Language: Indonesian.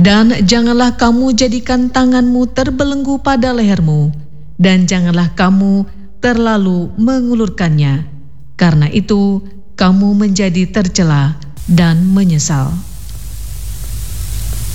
Dan janganlah kamu jadikan tanganmu terbelenggu pada lehermu, dan janganlah kamu terlalu mengulurkannya. Karena itu kamu menjadi tercela dan menyesal.